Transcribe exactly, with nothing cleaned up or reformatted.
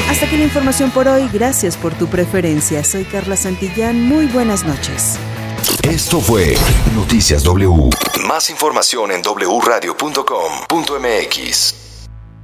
Hasta aquí la información por hoy. Gracias por tu preferencia. Soy Carla Santillán. Muy buenas noches. Esto fue Noticias W. Más información en doble u radio punto com punto m x.